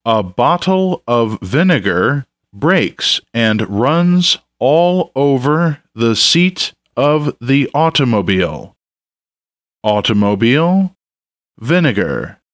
A bottle of vinegar breaks and runs all over the seat of the automobile. Automobile, vinegar.